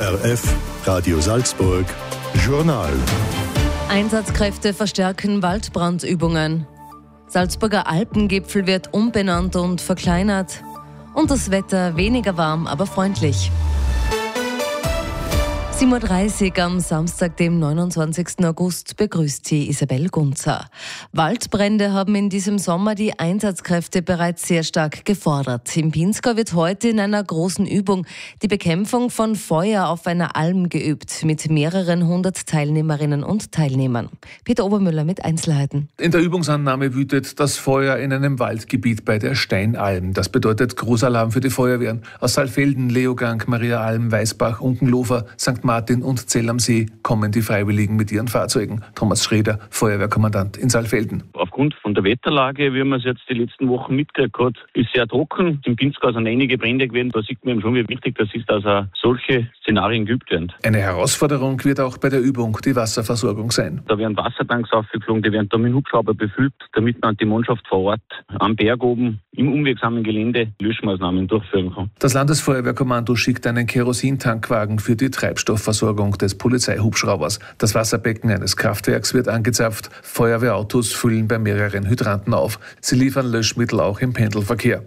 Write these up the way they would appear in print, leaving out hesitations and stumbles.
ORF Radio Salzburg Journal. Einsatzkräfte verstärken Waldbrandübungen. Salzburger Alpengipfel wird umbenannt und verkleinert. Und das Wetter weniger warm, aber freundlich. 7.30 Uhr am Samstag, dem 29. August, begrüßt sie Isabel Gunzer. Waldbrände haben in diesem Sommer die Einsatzkräfte bereits sehr stark gefordert. Im Pinzgau wird heute in einer großen Übung die Bekämpfung von Feuer auf einer Alm geübt, mit mehreren hundert Teilnehmerinnen und Teilnehmern. Peter Obermüller mit Einzelheiten. In der Übungsannahme wütet das Feuer in einem Waldgebiet bei der Steinalm. Das bedeutet Großalarm für die Feuerwehren. Aus Saalfelden, Leogang, Mariaalm, Weißbach, Unkenlofer, St. Martin und Zell am See kommen die Freiwilligen mit ihren Fahrzeugen. Thomas Schreder, Feuerwehrkommandant in Saalfelden. Aufgrund von der Wetterlage, wie man es jetzt die letzten Wochen mitgekriegt hat, ist sehr trocken. Im Pinzgau sind einige Brände gewesen. Da sieht man eben schon, wie wichtig das ist, dass auch solche Szenarien geübt werden. Eine Herausforderung wird auch bei der Übung die Wasserversorgung sein. Da werden Wassertanks aufgeflogen, die werden da mit Hubschrauber befüllt, damit man die Mannschaft vor Ort am Berg oben im unwegsamen Gelände Löschmaßnahmen durchführen kann. Das Landesfeuerwehrkommando schickt einen Kerosintankwagen für die Treibstoffversorgung des Polizeihubschraubers. Das Wasserbecken eines Kraftwerks wird angezapft. Feuerwehrautos füllen bei mehreren Hydranten auf. Sie liefern Löschmittel auch im Pendelverkehr.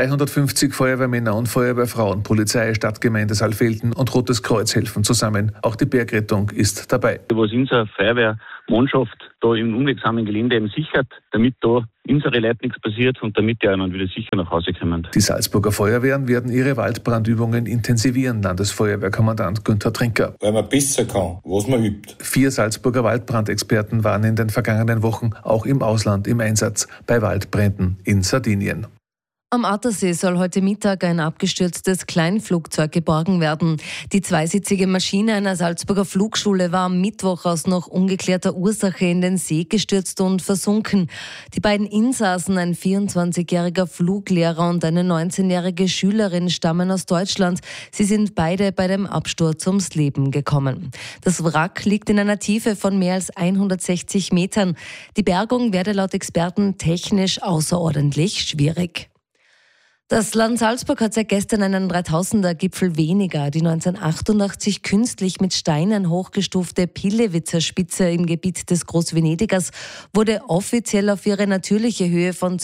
250 Feuerwehrmänner und Feuerwehrfrauen, Polizei, Stadtgemeinde Saalfelden und Rotes Kreuz helfen zusammen. Auch die Bergrettung ist dabei. Was unsere Feuerwehrmannschaft da im unwegsamen Gelände eben sichert, damit da unsere Leute nichts passiert und damit die anderen wieder sicher nach Hause kommen. Die Salzburger Feuerwehren werden ihre Waldbrandübungen intensivieren, Landesfeuerwehrkommandant Günther Trinker. Weil man besser kann, was man übt. 4 Salzburger Waldbrandexperten waren in den vergangenen Wochen auch im Ausland im Einsatz bei Waldbränden in Sardinien. Am Attersee soll heute Mittag ein abgestürztes Kleinflugzeug geborgen werden. Die zweisitzige Maschine einer Salzburger Flugschule war am Mittwoch aus noch ungeklärter Ursache in den See gestürzt und versunken. Die beiden Insassen, ein 24-jähriger Fluglehrer und eine 19-jährige Schülerin, stammen aus Deutschland. Sie sind beide bei dem Absturz ums Leben gekommen. Das Wrack liegt in einer Tiefe von mehr als 160 Metern. Die Bergung werde laut Experten technisch außerordentlich schwierig. Das Land Salzburg hat seit gestern einen 3000er-Gipfel weniger. Die 1988 künstlich mit Steinen hochgestufte Pillewitzer Spitze im Gebiet des Großvenedigers wurde offiziell auf ihre natürliche Höhe von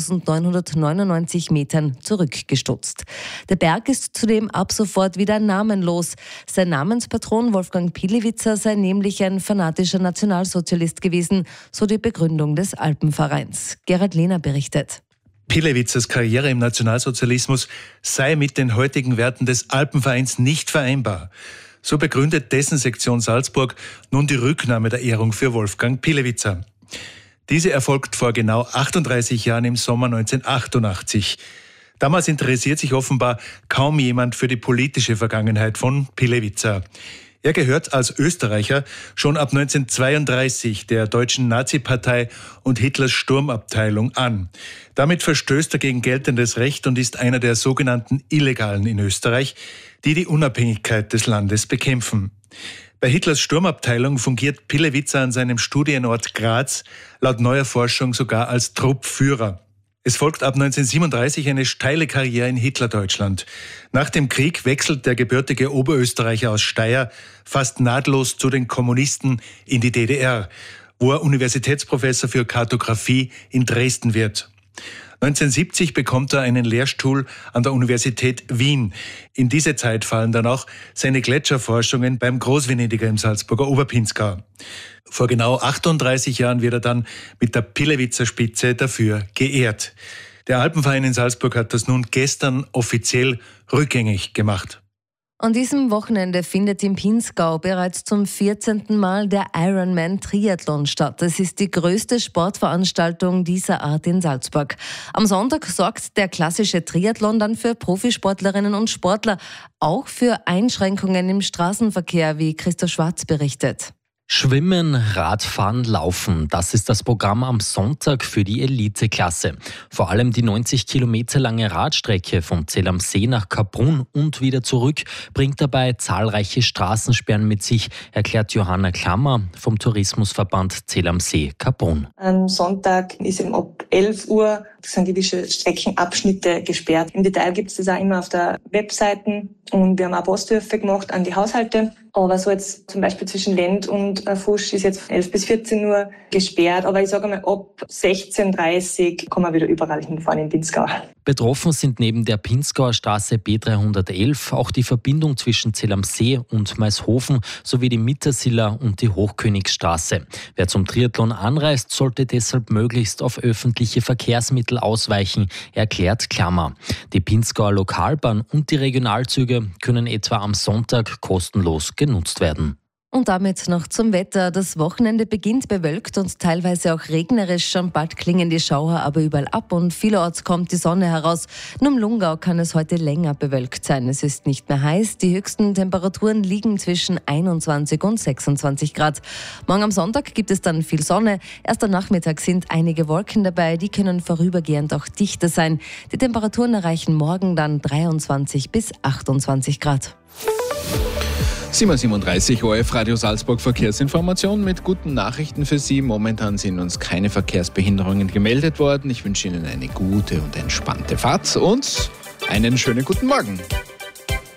2999 Metern zurückgestutzt. Der Berg ist zudem ab sofort wieder namenlos. Sein Namenspatron Wolfgang Pillewitzer sei nämlich ein fanatischer Nationalsozialist gewesen, so die Begründung des Alpenvereins. Gerhard Lehner berichtet. Pillewitzers Karriere im Nationalsozialismus sei mit den heutigen Werten des Alpenvereins nicht vereinbar. So begründet dessen Sektion Salzburg nun die Rücknahme der Ehrung für Wolfgang Pillewitzer. Diese erfolgt vor genau 38 Jahren im Sommer 1988. Damals interessiert sich offenbar kaum jemand für die politische Vergangenheit von Pillewitzer. Er gehört als Österreicher schon ab 1932 der deutschen Nazi-Partei und Hitlers Sturmabteilung an. Damit verstößt er gegen geltendes Recht und ist einer der sogenannten Illegalen in Österreich, die die Unabhängigkeit des Landes bekämpfen. Bei Hitlers Sturmabteilung fungiert Pillewitzer an seinem Studienort Graz laut neuer Forschung sogar als Truppführer. Es folgt ab 1937 eine steile Karriere in Hitlerdeutschland. Nach dem Krieg wechselt der gebürtige Oberösterreicher aus Steyr fast nahtlos zu den Kommunisten in die DDR, wo er Universitätsprofessor für Kartographie in Dresden wird. 1970 bekommt er einen Lehrstuhl an der Universität Wien. In diese Zeit fallen dann auch seine Gletscherforschungen beim Großvenediger im Salzburger Oberpinzgau. Vor genau 38 Jahren wird er dann mit der Pillewitzer Spitze dafür geehrt. Der Alpenverein in Salzburg hat das nun gestern offiziell rückgängig gemacht. An diesem Wochenende findet im Pinzgau bereits zum 14. Mal der Ironman Triathlon statt. Es ist die größte Sportveranstaltung dieser Art in Salzburg. Am Sonntag sorgt der klassische Triathlon dann für Profisportlerinnen und Sportler, auch für Einschränkungen im Straßenverkehr, wie Christoph Schwarz berichtet. Schwimmen, Radfahren, Laufen, das ist das Programm am Sonntag für die Eliteklasse. Vor allem die 90 Kilometer lange Radstrecke von Zell am See nach Kaprun und wieder zurück bringt dabei zahlreiche Straßensperren mit sich, erklärt Johanna Klammer vom Tourismusverband Zell am See Kaprun. Am Sonntag ist eben ab 11 Uhr sind gewisse Streckenabschnitte gesperrt. Im Detail gibt es das auch immer auf der Webseite und wir haben auch Posthöfe gemacht an die Haushalte. Aber so jetzt zum Beispiel zwischen Lend und Fusch ist jetzt 11 bis 14 Uhr gesperrt. Aber ich sage mal, ab 16:30 Uhr kann man wieder überall hinfahren in Pinzgau. Betroffen sind neben der Pinzgauer Straße B311 auch die Verbindung zwischen Zell am See und Maishofen sowie die Mittersiller und die Hochkönigsstraße. Wer zum Triathlon anreist, sollte deshalb möglichst auf öffentliche Verkehrsmittel ausweichen, erklärt Klammer. Die Pinzgauer Lokalbahn und die Regionalzüge können etwa am Sonntag kostenlos genutzt werden. Und damit noch zum Wetter. Das Wochenende beginnt bewölkt und teilweise auch regnerisch. Schon bald klingen die Schauer aber überall ab und vielerorts kommt die Sonne heraus. Nur im Lungau kann es heute länger bewölkt sein. Es ist nicht mehr heiß. Die höchsten Temperaturen liegen zwischen 21 und 26 Grad. Morgen am Sonntag gibt es dann viel Sonne. Erst am Nachmittag sind einige Wolken dabei. Die können vorübergehend auch dichter sein. Die Temperaturen erreichen morgen dann 23 bis 28 Grad. 7:37 Uhr, ORF Radio Salzburg Verkehrsinformation mit guten Nachrichten für Sie. Momentan sind uns keine Verkehrsbehinderungen gemeldet worden. Ich wünsche Ihnen eine gute und entspannte Fahrt und einen schönen guten Morgen.